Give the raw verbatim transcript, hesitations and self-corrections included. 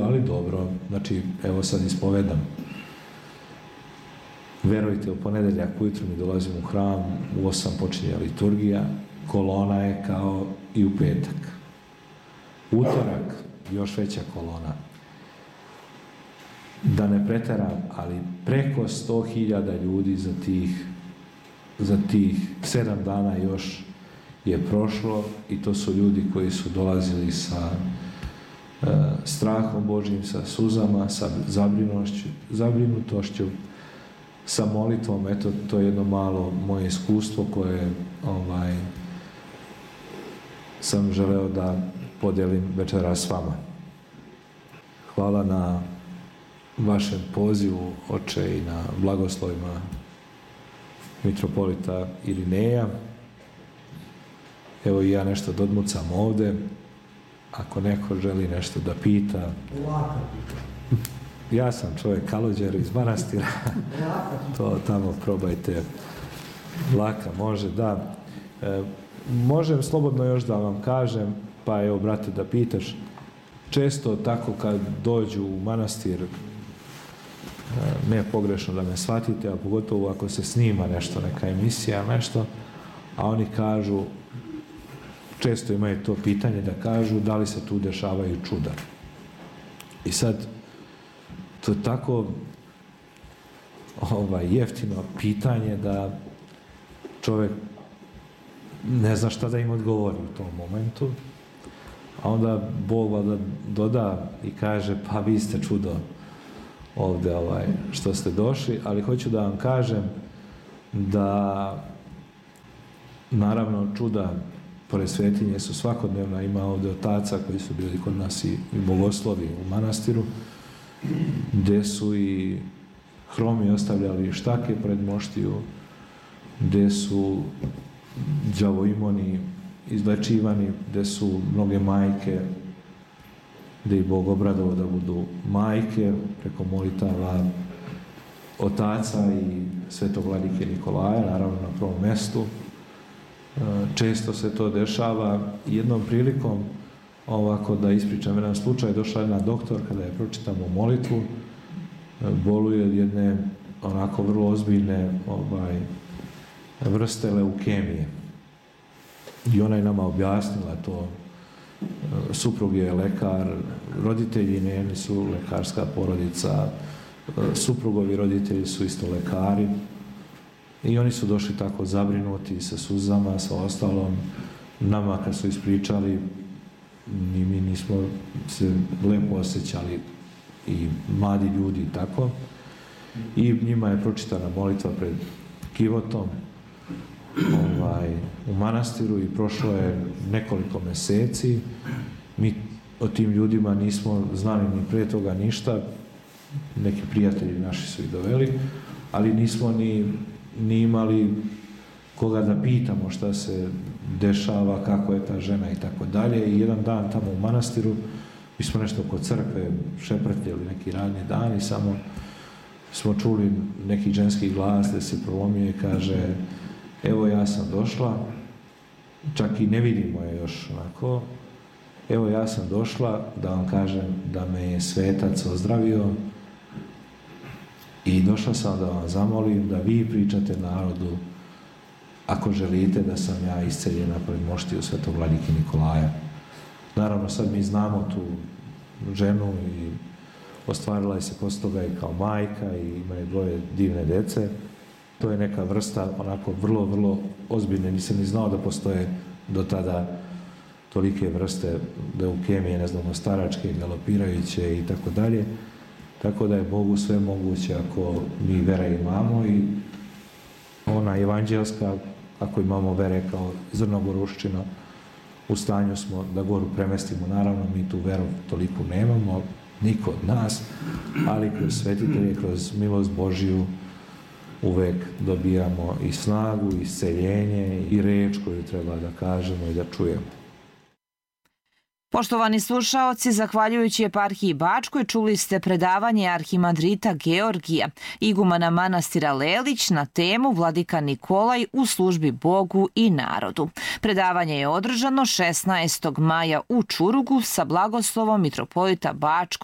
ali dobro, znači evo sad ispovedam. Verujte, u ponedeljak ujutro mi dolazim u hram, u osam počinje liturgija, kolona je kao i u petak. Utorak, još veća kolona. Da ne preteram, ali preko sto hiljada ljudi za tih, za tih sedam dana još je prošlo i to su ljudi koji su dolazili sa e, strahom Božjim, sa suzama, sa zabrinutošću, zabrinutošću, sa molitvom. Eto, to je jedno malo moje iskustvo koje ovaj, sam želeo da podijelim večeras s vama. Hvala na vašem pozivu, Oče, i na blagoslovima mitropolita Irineja. Evo i ja nešto dodmucam ovde. Ako neko želi nešto da pita. Ja sam čovjek Kalođer iz manastira. To tamo probajte. Laka može, da. E, možem slobodno još da vam kažem, pa evo, brate, da pitaš. Često tako kad dođu u manastir, ne je pogrešno da me shvatite, a pogotovo ako se snima nešto, neka emisija, nešto, a oni kažu, često imaju to pitanje da kažu da li se tu dešavaju čuda. I sad, to je tako ovaj, jeftino pitanje da čovjek ne zna šta da im odgovori u tom momentu, a onda Bog valjda doda i kaže, pa vi ste čudo ovdje ovaj, što ste došli, ali hoću da vam kažem da naravno čuda pored svetinje su svakodnevna. Ima ovdje otaca koji su bili kod nas i, i bogoslovi u manastiru, gdje su i hromi ostavljali štake pred moštiju, gdje su đavoimoni izlečivani, gdje su mnoge majke, gdje ih Bog obradovao da budu majke preko molitava otaca i svetog vladike Nikolaja, naravno na prvom mjestu. Često se to dešava. Jednom prilikom, ovako da ispričam jedan slučaj, došla jedna doktorka da je pročitamo molitvu, boluje od jedne onako vrlo ozbiljne ovaj, vrste leukemije. I ona je nama objasnila to. Suprug je lekar, roditelji njeni su lekarska porodica, suprugovi roditelji su isto lekari i oni su došli tako zabrinuti sa suzama, sa ostalom. Nama kad su ispričali, ni mi nismo se lepo osjećali, i mladi ljudi i tako. I njima je pročitana molitva pred kivotom ovaj, u manastiru i prošlo je nekoliko mjeseci. Mi o tim ljudima nismo znali ni prije toga ništa, neki prijatelji naši su ih doveli, ali nismo ni, ni imali koga da pitamo šta se dešava, kako je ta žena i tako dalje. I jedan dan tamo u manastiru, mi smo nešto kod crkve šeprtjeli neki radni dan i samo smo čuli neki ženski glas da se prolomio i kaže, evo ja sam došla, čak i ne vidimo je još onako, evo ja sam došla da vam kažem da me je svetac ozdravio i došla sam da vam zamolim da vi pričate narodu ako želite da sam ja isceljena pred moštiju svetog vladike Nikolaja. Naravno sad mi znamo tu ženu i ostvarila je se poslije toga i kao majka i ima je dvoje divne dece. To je neka vrsta onako vrlo, vrlo ozbiljne. Nisam ni znao da postoje do tada tolike vrste leukemije, ne znamo, staračke, galopirajuće i tako dalje. Tako da je Bogu sve moguće ako mi vere imamo i ona evanđelska, ako imamo vere kao zrno goruščina, u stanju smo da goru premestimo. Naravno, mi tu veru toliku nemamo, niko od nas, ali kroz svetitelje, kroz milost Božiju uvek dobijamo i snagu, i isceljenje, i reč koju treba da kažemo i da čujemo. Poštovani slušaoci, zahvaljujući eparhiji Bačkoj, čuli ste predavanje arhimandrita Georgija, igumana manastira Lelić, na temu Vladika Nikolaj u službi Bogu i narodu. Predavanje je održano šesnaestog maja u Čurugu sa blagoslovom mitropolita Bačkog